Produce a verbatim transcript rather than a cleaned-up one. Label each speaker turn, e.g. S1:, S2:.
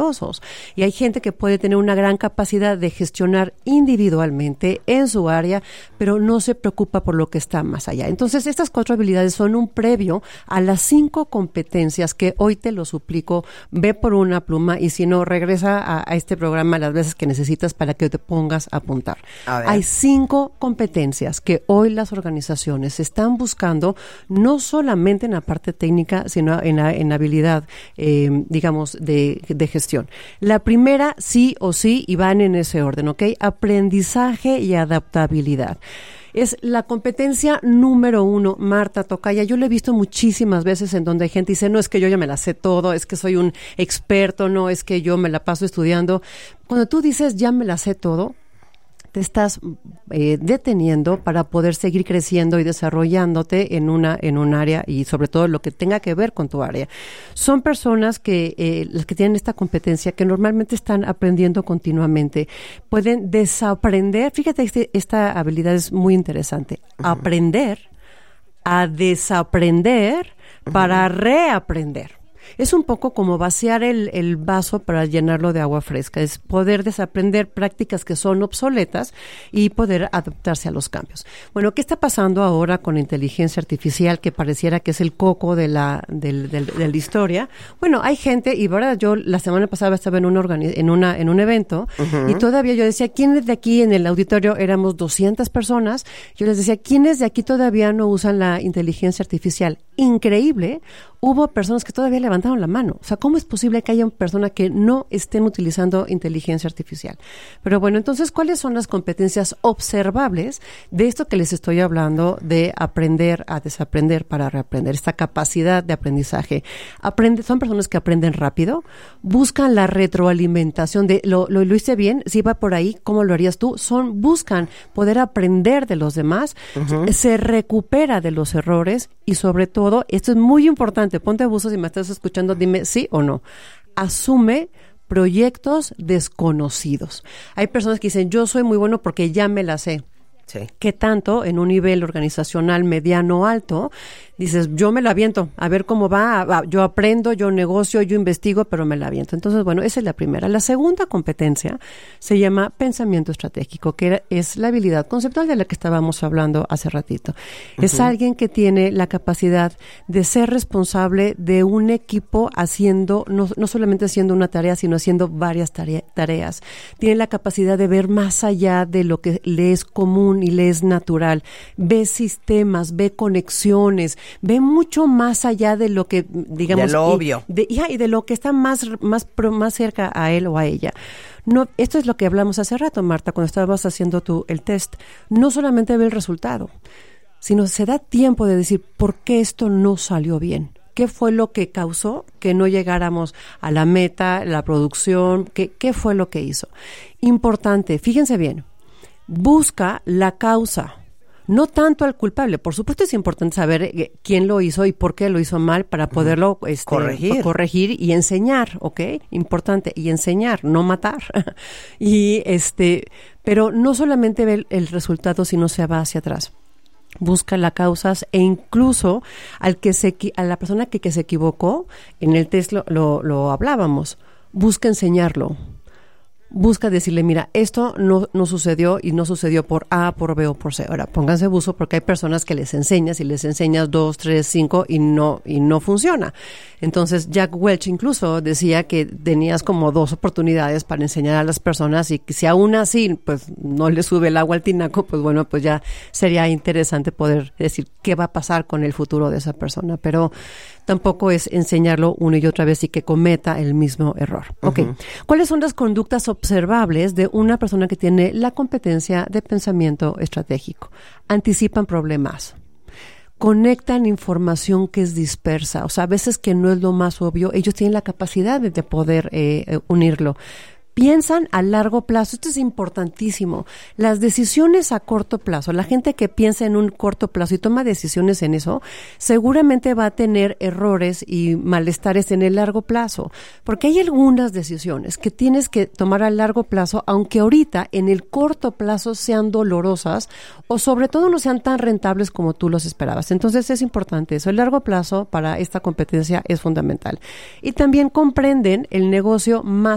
S1: poderosos. Y hay gente que puede tener una gran capacidad de gestionar individualmente en su área, pero no se preocupa por lo que está más allá. Entonces, estas cuatro habilidades son un previo a las cinco competencias que hoy te lo suplico, ve por una pluma y si no, regresa a, a este programa las veces que necesitas para que te pongas a apuntar.
S2: A ver.
S1: Hay cinco competencias que hoy las organizaciones están buscando, no solamente en la parte técnica, sino en la en habilidad, eh, digamos, de, de gestión. La primera, sí o sí, y van en ese orden, ¿ok? Aprendizaje y adaptabilidad. Es la competencia número uno, Marta Tocaya. Yo lo he visto muchísimas veces en donde hay gente dice, no, es que yo ya me la sé todo, es que soy un experto, no, es que yo me la paso estudiando. Cuando tú dices, ya me la sé todo, te estás eh, deteniendo para poder seguir creciendo y desarrollándote en una en un área y sobre todo lo que tenga que ver con tu área. Son personas que eh, las que tienen esta competencia que normalmente están aprendiendo continuamente. Pueden desaprender. Fíjate, este, esta habilidad es muy interesante. Uh-huh. Aprender a desaprender uh-huh. para reaprender. Es un poco como vaciar el, el vaso para llenarlo de agua fresca. Es poder desaprender prácticas que son obsoletas y poder adaptarse a los cambios. Bueno, ¿qué está pasando ahora con la inteligencia artificial que pareciera que es el coco de la, del, del, de la historia? Bueno, hay gente, y verdad, yo la semana pasada estaba en, una organi- en, una, en un evento uh-huh. y todavía yo decía, ¿quiénes de aquí en el auditorio? Éramos doscientas personas. Yo les decía, ¿quiénes de aquí todavía no usan la inteligencia artificial? Increíble. Hubo personas que todavía levantaron la mano. O sea, ¿cómo es posible que haya personas que no estén utilizando inteligencia artificial? Pero bueno, entonces, ¿cuáles son las competencias observables de esto que les estoy hablando de aprender a desaprender para reaprender? Esta capacidad de aprendizaje. Aprende, son personas que aprenden rápido, buscan la retroalimentación de, ¿lo, lo, lo hice bien? Si va por ahí, ¿cómo lo harías tú? Son, buscan poder aprender de los demás, uh-huh. se recupera de los errores y sobre todo, esto es muy importante, ponte abuso si me estás escuchando, dime sí o no. Asume proyectos desconocidos. Hay personas que dicen, yo soy muy bueno porque ya me la sé. Sí. ¿Qué tanto en un nivel organizacional mediano alto dices, yo me la aviento, a ver cómo va, yo aprendo, yo negocio, yo investigo, pero me la aviento? Entonces, bueno, esa es la primera. La segunda competencia se llama pensamiento estratégico, que es la habilidad conceptual de la que estábamos hablando hace ratito. Uh-huh. Es alguien que tiene la capacidad de ser responsable de un equipo haciendo, no, no solamente haciendo una tarea, sino haciendo varias tarea, tareas. Tiene la capacidad de ver más allá de lo que le es común y le es natural. Ve sistemas, ve conexiones, ve mucho más allá de lo que, digamos...
S2: De lo obvio.
S1: Y de, y de lo que está más, más, más cerca a él o a ella. No, esto es lo que hablamos hace rato, Marta, cuando estabas haciendo tú el test. No solamente ve el resultado, sino se da tiempo de decir, ¿por qué esto no salió bien? ¿Qué fue lo que causó que no llegáramos a la meta, la producción? ¿Qué, qué fue lo que hizo? Importante, fíjense bien, busca la causa. No tanto al culpable. Por supuesto es importante saber quién lo hizo y por qué lo hizo mal para poderlo este,
S2: corregir.
S1: corregir y enseñar, ¿ok? Importante. Y enseñar, no matar. y este, pero no solamente ve el, el resultado, sino se va hacia atrás. Busca las causas e incluso al que se, a la persona que, que se equivocó, en el test lo, lo, lo hablábamos, busca enseñarlo. Busca decirle, mira, esto no, no sucedió y no sucedió por A, por B o por C. Ahora, pónganse buzo porque hay personas que les enseñas y les enseñas dos, tres, cinco y no, y no funciona. Entonces, Jack Welch incluso decía que tenías como dos oportunidades para enseñar a las personas y que si aún así, pues, no le sube el agua al tinaco, pues bueno, pues ya sería interesante poder decir qué va a pasar con el futuro de esa persona. Pero tampoco es enseñarlo una y otra vez y que cometa el mismo error. Uh-huh. Ok. ¿Cuáles son las conductas observables de una persona que tiene la competencia de pensamiento estratégico? Anticipan problemas. Conectan información que es dispersa. O sea, a veces que no es lo más obvio, ellos tienen la capacidad de, de poder eh, unirlo. Piensan a largo plazo. Esto es importantísimo. Las decisiones a corto plazo, la gente que piensa en un corto plazo y toma decisiones en eso, seguramente va a tener errores y malestares en el largo plazo. Porque hay algunas decisiones que tienes que tomar a largo plazo, aunque ahorita en el corto plazo sean dolorosas o sobre todo no sean tan rentables como tú los esperabas. Entonces es importante eso. El largo plazo para esta competencia es fundamental. Y también comprenden el negocio más